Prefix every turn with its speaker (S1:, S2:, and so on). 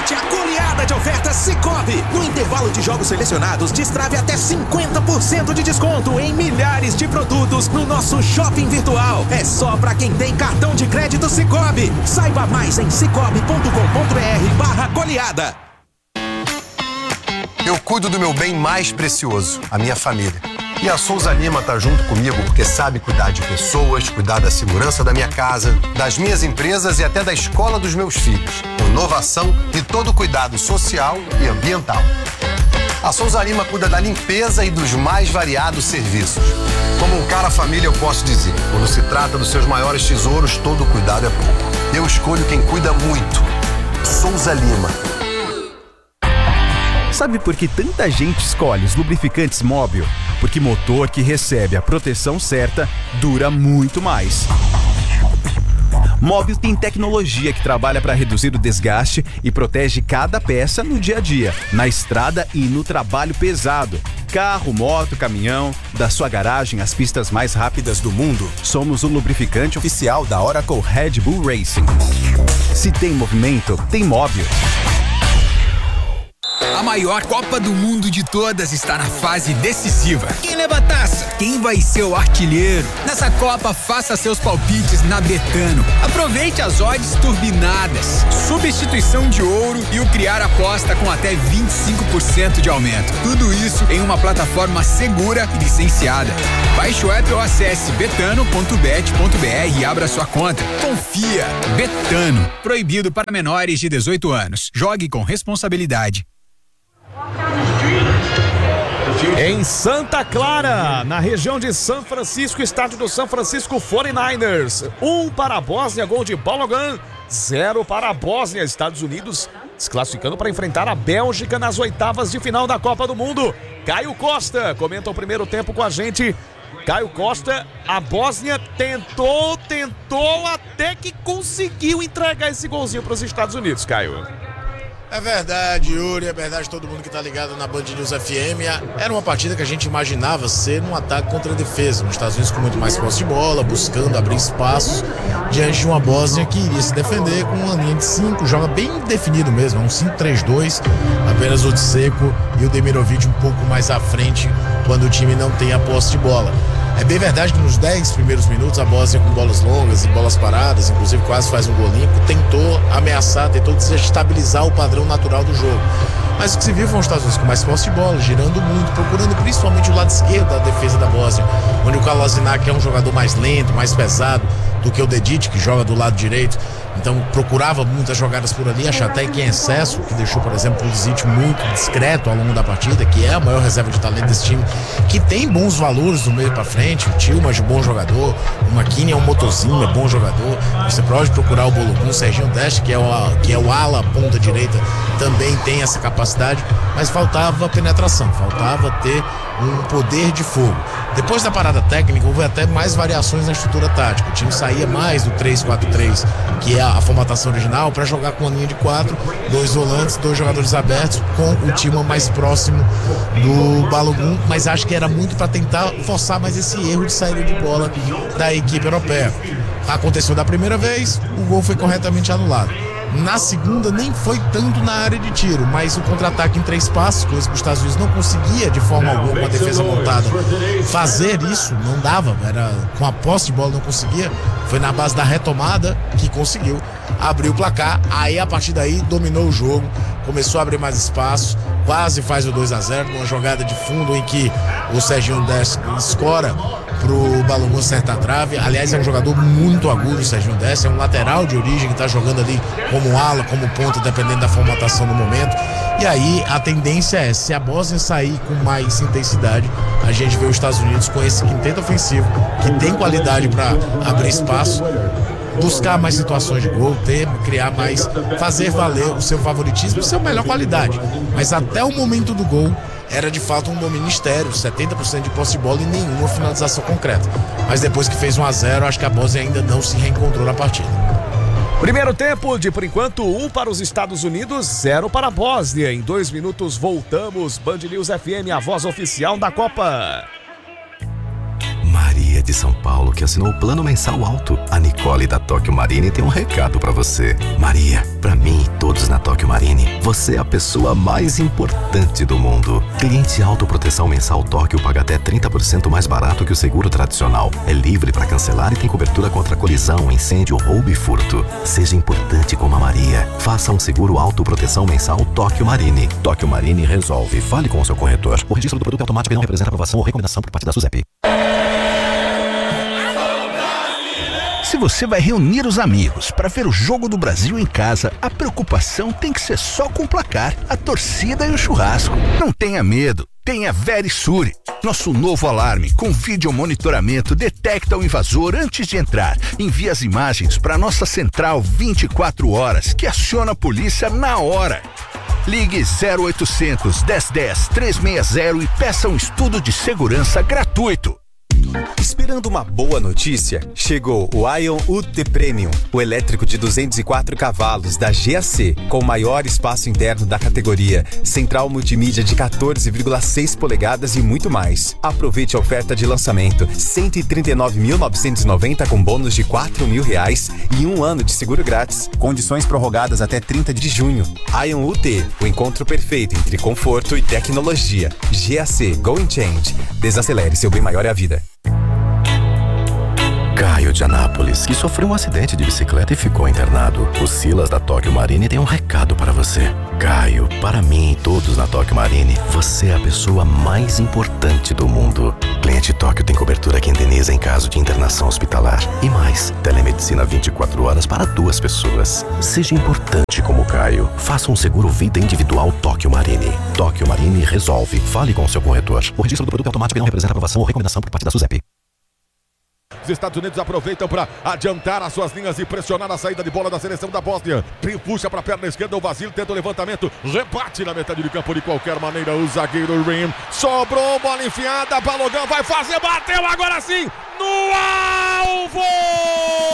S1: Aproveite a goleada de ofertas Sicoob. No intervalo de jogos selecionados, destrave até 50% de desconto em milhares de produtos no nosso shopping virtual. É só pra quem tem cartão de crédito Sicoob. Saiba mais em cicobi.com.br/goleada.
S2: Eu cuido do meu bem mais precioso, a minha família. E a Souza Lima tá junto comigo porque sabe cuidar de pessoas, cuidar da segurança da minha casa, das minhas empresas e até da escola dos meus filhos. Com inovação e todo cuidado social e ambiental. A Souza Lima cuida da limpeza e dos mais variados serviços. Como um cara família, eu posso dizer, quando se trata dos seus maiores tesouros, todo cuidado é pouco. Eu escolho quem cuida muito. Souza Lima.
S3: Sabe por que tanta gente escolhe os lubrificantes Móbil? Porque motor que recebe a proteção certa dura muito mais. Móbil tem tecnologia que trabalha para reduzir o desgaste e protege cada peça no dia a dia, na estrada e no trabalho pesado. Carro, moto, caminhão, da sua garagem às pistas mais rápidas do mundo. Somos o lubrificante oficial da Oracle Red Bull Racing. Se tem movimento, tem Móbil.
S4: A maior Copa do Mundo de todas está na fase decisiva. Quem leva a taça? Quem vai ser o artilheiro? Nessa Copa, faça seus palpites na Betano. Aproveite as odds turbinadas, substituição de ouro e o criar aposta com até 25% de aumento. Tudo isso em uma plataforma segura e licenciada. Baixe o app ou acesse betano.bet.br e abra sua conta. Confia. Betano. Proibido para menores de 18 anos. Jogue com responsabilidade.
S5: Em Santa Clara, na região de São Francisco, estádio do São Francisco 49ers. 1 para a Bósnia, gol de Balogun. 0 para a Bósnia. Estados Unidos se classificando para enfrentar a Bélgica nas oitavas de final da Copa do Mundo. Caio Costa comenta o primeiro tempo com a gente. Caio Costa, a Bósnia tentou até que conseguiu entregar esse golzinho para os Estados Unidos, Caio.
S6: É verdade, Yuri, é verdade, todo mundo que tá ligado na Band News FM. Era uma partida que a gente imaginava ser um ataque contra a defesa. Nos Estados Unidos com muito mais posse de bola, buscando abrir espaços diante de uma Bósnia que iria se defender com uma linha de 5, joga bem definido mesmo, um 5-3-2, apenas o Dzeko e o Demirovic um pouco mais à frente quando o time não tem a posse de bola. É bem verdade que nos 10 primeiros minutos a Bósnia com bolas longas e bolas paradas, inclusive quase faz um gol limpo, tentou ameaçar, tentou desestabilizar o padrão natural do jogo. Mas o que se viu foram os Estados Unidos com mais posse de bola, girando muito, procurando principalmente o lado esquerdo da defesa da Bósnia, onde o Kolasinac é um jogador mais lento, mais pesado do que o Dedić, que joga do lado direito. Então procurava muitas jogadas por ali, acho até que em excesso, que deixou, por exemplo, o Pulisic muito discreto ao longo da partida, que é a maior reserva de talento desse time, que tem bons valores do meio para frente. O Tillman é um bom jogador, o McKinney é um motorzinho, é bom jogador. Você pode procurar o Balogun, o Serginho Deste, que é o ala ponta direita, também tem essa capacidade, mas faltava penetração, faltava ter um poder de fogo. Depois da parada técnica, houve até mais variações na estrutura tática. O time saía mais do 3-4-3, que é a formatação original, para jogar com a linha de 4, 2 volantes, 2 jogadores abertos, com o time mais próximo do Balogun, mas acho que era muito para tentar forçar mais esse erro de saída de bola da equipe europeia. Aconteceu da primeira vez, o gol foi corretamente anulado. Na segunda nem foi tanto na área de tiro, mas o contra-ataque em 3 passos, coisa que os Estados Unidos não conseguia de forma alguma com a defesa montada fazer isso, não dava, era com a posse de bola não conseguia. Foi na base da retomada que conseguiu abrir o placar. Aí a partir daí dominou o jogo, começou a abrir mais espaço, quase faz o 2-0 numa jogada de fundo em que o Serginho Deste escora pro Balogun acertar a trave. Aliás, é um jogador muito agudo, o Serginho Deste, é um lateral de origem que tá jogando ali como ala, como ponta, dependendo da formatação do momento. E aí a tendência é, se a Bósnia sair com mais intensidade, a gente vê os Estados Unidos com esse quinteto ofensivo, que tem qualidade para abrir espaço, buscar mais situações de gol, criar mais, fazer valer o seu favoritismo e sua melhor qualidade. Mas até o momento do gol era de fato um domínio estéril, 70% de posse de bola e nenhuma finalização concreta. Mas depois que fez 1-0, acho que a Bósnia ainda não se reencontrou na partida.
S5: Primeiro tempo de, por enquanto, 1 para os Estados Unidos, 0 para a Bósnia. Em 2 minutos voltamos. Band News FM, a voz oficial da Copa.
S7: Maria de São Paulo, que assinou o plano mensal alto. A Nicole da Tóquio Marine tem um recado pra você. Maria, pra mim e todos na Tóquio Marine, você é a pessoa mais importante do mundo. Cliente autoproteção mensal Tóquio paga até 30% mais barato que o seguro tradicional. É livre pra cancelar e tem cobertura contra colisão, incêndio, roubo e furto. Seja importante como a Maria. Faça um seguro autoproteção mensal Tóquio Marine. Tóquio Marine resolve. Fale com o seu corretor. O registro do produto é automático e não representa aprovação ou recomendação por parte da SUSEP.
S8: Se você vai reunir os amigos para ver o Jogo do Brasil em casa, a preocupação tem que ser só com o placar, a torcida e o churrasco. Não tenha medo, tenha Verisure. Nosso novo alarme com vídeo monitoramento detecta o invasor antes de entrar. Envia as imagens para nossa central 24 horas, que aciona a polícia na hora. Ligue 0800 1010 360 e peça um estudo de segurança gratuito.
S9: Esperando uma boa notícia? Chegou o Ion UT Premium, o elétrico de 204 cavalos da GAC, com o maior espaço interno da categoria, central multimídia de 14,6 polegadas e muito mais. Aproveite a oferta de lançamento, R$ 139.990 com bônus de R$ 4.000 e 1 ano de seguro grátis. Condições prorrogadas até 30 de junho. Ion UT, o encontro perfeito entre conforto e tecnologia. GAC, Go and Change. Desacelere, seu bem maior é a vida.
S7: Caio de Anápolis, que sofreu um acidente de bicicleta e ficou internado. O Silas da Tóquio Marine tem um recado para você. Caio, para mim e todos na Tóquio Marine, você é a pessoa mais importante do mundo. Cliente Tóquio tem cobertura que indeniza em caso de internação hospitalar. E mais, telemedicina 24 horas para 2 pessoas. Seja importante como Caio. Faça um seguro vida individual Tóquio Marine. Tóquio Marine resolve. Fale com o seu corretor. O registro do produto é automático e não representa aprovação ou recomendação por parte da SUSEP.
S5: Os Estados Unidos aproveitam para adiantar as suas linhas e pressionar a saída de bola da seleção da Bósnia. Puxa para a perna esquerda, o Vasile tenta o levantamento, rebate na metade de campo de qualquer maneira. O zagueiro Rim sobrou, bola enfiada, Balogun vai fazer, bateu agora sim no alvo!